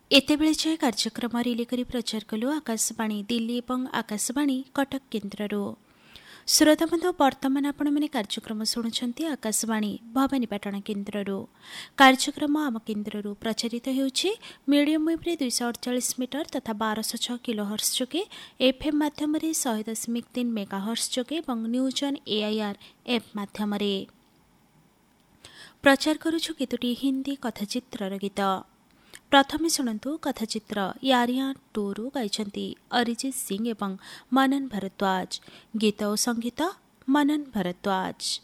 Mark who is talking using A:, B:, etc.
A: ଏତେବେଳେ କାର୍ଯ୍ୟକ୍ରମ ରିଲେ କରି ପ୍ରଚାର କଲୁ ଆକାଶବାଣୀ ଦିଲ୍ଲୀ ଏବଂ ଆକାଶବାଣୀ କଟକ କେନ୍ଦ୍ରରୁ। ଶ୍ରୋତାବନ୍ଧୁ, ବର୍ତ୍ତମାନ ଆପଣମାନେ କାର୍ଯ୍ୟକ୍ରମ ଶୁଣୁଛନ୍ତି ଆକାଶବାଣୀ ଭବାନୀପାଟଣା କେନ୍ଦ୍ରରୁ। କାର୍ଯ୍ୟକ୍ରମ ଆମ କେନ୍ଦ୍ରରୁ ପ୍ରଚାରିତ ହେଉଛି ମିଡିୟମ୍ ୱେଭ୍ରେ 248 ମିଟର ତଥା 1206 କିଲୋହର୍ସ ଯୋଗେ, ଏଫ୍ଏମ୍ ମାଧ୍ୟମରେ 100.3 ମେଗାହର୍ସ ଯୋଗେ ଏବଂ ନ୍ୟୁଜ୍ ଅନ୍ ଏଆଇଆର୍ ଏଫ୍ ମାଧ୍ୟମରେ। ପ୍ରଚାର କରୁଛୁ କେତୋଟି ହିନ୍ଦୀ କଥାଚିତ୍ରର ଗୀତ। ପ୍ରଥମେ ଶୁଣନ୍ତୁ କଥାଚିତ୍ର ୟାରିୟାଁ 2ରୁ ଗାଇଛନ୍ତି ଅରିଜିତ ସିଂ ଏବଂ ମନନ ଭରଦ୍ୱାଜ। ଗୀତ ଓ ସଙ୍ଗୀତ ମନନ ଭରଦ୍ୱାଜ।